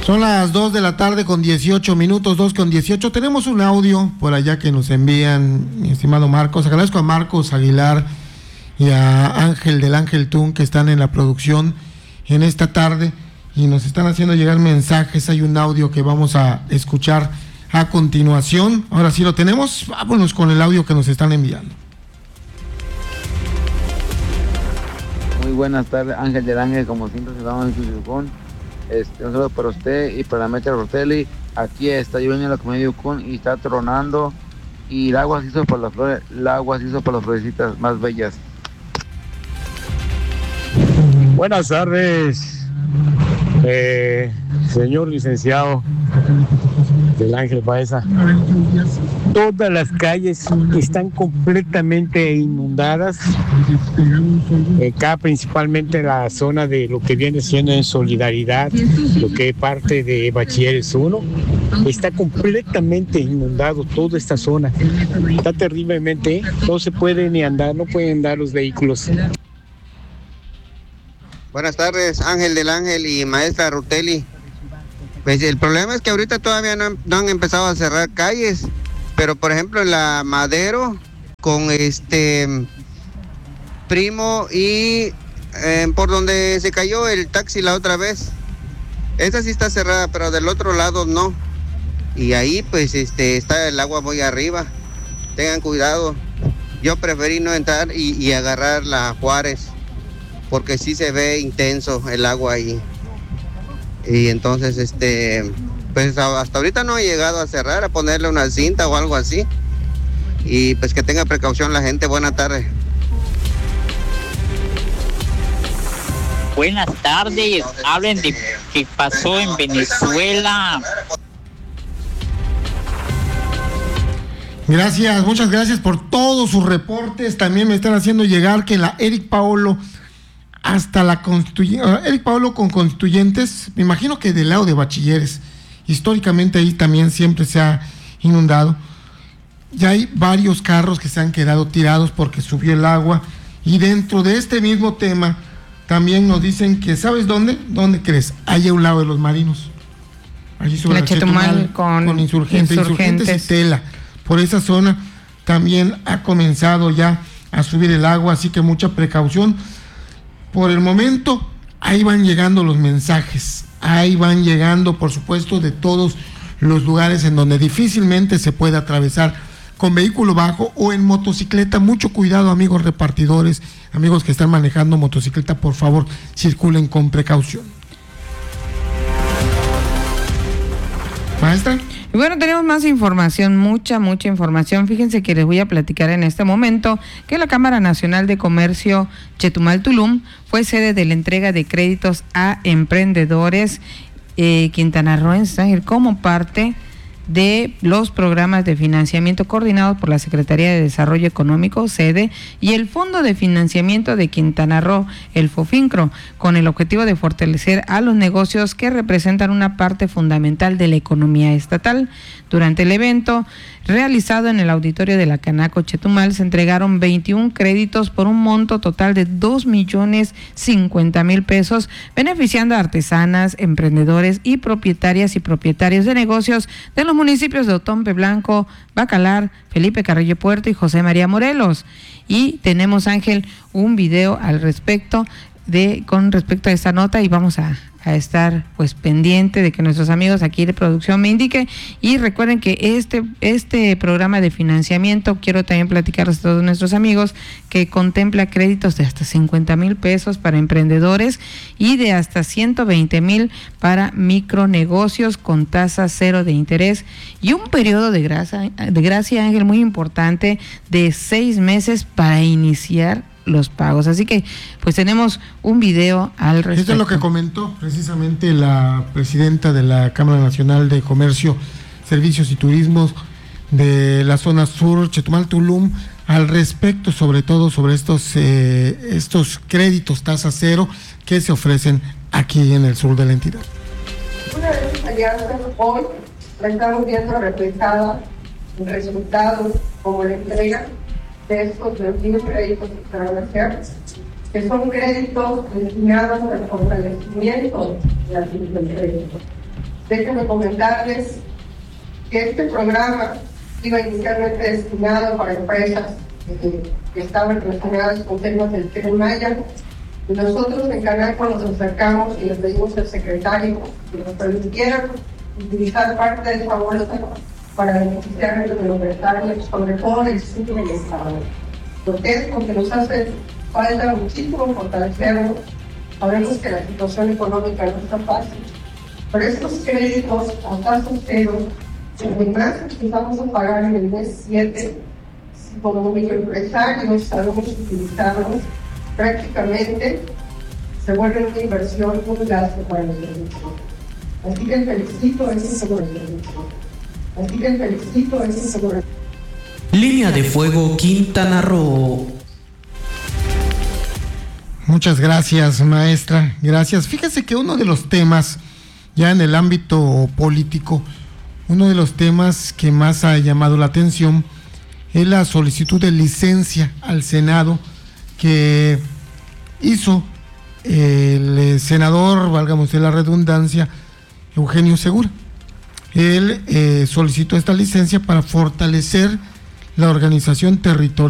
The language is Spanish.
Son las 2 de la tarde con 18 minutos, 2 con 18. Tenemos un audio por allá que nos envían, mi estimado Marcos. Agradezco a Marcos Aguilar y a Ángel del Ángel Tun que están en la producción en esta tarde y nos están haciendo llegar mensajes. Hay un audio que vamos a escuchar a continuación. Ahora sí lo tenemos. Vámonos con el audio que nos están enviando. Muy buenas tardes, Ángel del Ángel, como siempre se llama en Yuyucón. Un saludo para usted y para la Mecha Rotelli. Aquí está lloviendo en la comunidad de Yuyucón y está tronando. Y el agua se hizo para las flores, el agua se hizo para las florecitas más bellas. Buenas tardes, señor licenciado del Ángel Baeza. Todas las calles están completamente inundadas. Acá principalmente la zona de lo que viene siendo en Solidaridad, lo que es parte de Bachilleres 1, está completamente inundado toda esta zona. Está terriblemente, no se puede ni andar, no pueden andar los vehículos. Buenas tardes, Ángel del Ángel y maestra Rutelli. Pues el problema es que ahorita todavía no han empezado a cerrar calles, pero por ejemplo en la Madero con Primo y por donde se cayó el taxi la otra vez, esa sí está cerrada, pero del otro lado no. Y ahí pues está el agua muy arriba. Tengan cuidado. Yo preferí no entrar y agarrar la Juárez, porque sí se ve intenso el agua ahí. Y entonces, pues hasta ahorita no ha llegado a cerrar, a ponerle una cinta o algo así. Y pues que tenga precaución la gente. Buena tarde. Buenas tardes, hablen de qué pasó en Venezuela. Gracias, muchas gracias por todos sus reportes. También me están haciendo llegar que la Eric Paolo hasta la Eric Paolo con Constituyentes, me imagino que del lado de Bachilleres, históricamente ahí también siempre se ha inundado. Ya hay varios carros que se han quedado tirados porque subió el agua. Y dentro de este mismo tema también nos dicen que, ¿sabes dónde? ¿Dónde crees? Allí a un lado de los Marinos, allí sobre la Chetumal con insurgentes y Tela. Por esa zona también ha comenzado ya a subir el agua, así que mucha precaución. Por el momento, ahí van llegando los mensajes, ahí van llegando, por supuesto, de todos los lugares en donde difícilmente se puede atravesar con vehículo bajo o en motocicleta. Mucho cuidado, amigos repartidores, amigos que están manejando motocicleta, por favor, circulen con precaución. Maestra. Y bueno, tenemos más información, mucha información. Fíjense que les voy a platicar en este momento que la Cámara Nacional de Comercio Chetumal Tulum fue sede de la entrega de créditos a emprendedores Quintana Roo como parte de los programas de financiamiento coordinados por la Secretaría de Desarrollo Económico, SEDE, y el Fondo de Financiamiento de Quintana Roo, el FOFINCRO, con el objetivo de fortalecer a los negocios que representan una parte fundamental de la economía estatal. Durante el evento realizado en el auditorio de la Canaco Chetumal, se entregaron 21 créditos por un monto total de 2,050,000 pesos, beneficiando a artesanas, emprendedores y propietarias y propietarios de negocios de los municipios de Otompe Blanco, Bacalar, Felipe Carrillo Puerto y José María Morelos. Y tenemos, Ángel, un video con respecto a esta nota, y vamos a estar pues pendiente de que nuestros amigos aquí de producción me indiquen. Y recuerden que este programa de financiamiento, quiero también platicarles a todos nuestros amigos, que contempla créditos de hasta 50,000 pesos para emprendedores y de hasta 120,000 para micronegocios con tasa cero de interés y un periodo de gracia, Ángel, muy importante, de 6 meses para iniciar los pagos. Así que pues tenemos un video al respecto. Esto es lo que comentó precisamente la presidenta de la Cámara Nacional de Comercio, Servicios y Turismos de la zona sur, Chetumal Tulum, al respecto, sobre todo sobre estos créditos tasa cero que se ofrecen aquí en el sur de la entidad. Una vez alianza, hoy la estamos viendo reflejada en resultados como la entrega de estos 21 créditos que van a hacer, que son créditos destinados al fortalecimiento de las empresas. Déjenme comentarles que este programa iba inicialmente destinado para empresas que estaban relacionadas con temas del Tren Maya. Y nosotros en Canaco nos acercamos y le pedimos al secretario que nos permitieran utilizar parte de esa bolsa para beneficiar a los empresarios, sobre todo el sur del estado. ¿Por qué? Porque nos hace falta muchísimo fortalecernos. Sabemos que la situación económica no está fácil, pero estos créditos a tasa cero, además empezamos a pagar en el mes 7, como microempresarios sabemos utilizarlos, prácticamente se vuelve una inversión, un gasto para los servicios. Así que felicito a ese sobre. Línea de Fuego, Quintana Roo. Muchas gracias, maestra. Gracias. Fíjese que uno de los temas, ya en el ámbito político, uno de los temas que más ha llamado la atención es la solicitud de licencia al Senado que hizo el senador, válgame usted la redundancia, Eugenio Segura. Él solicitó esta licencia para fortalecer la organización territorial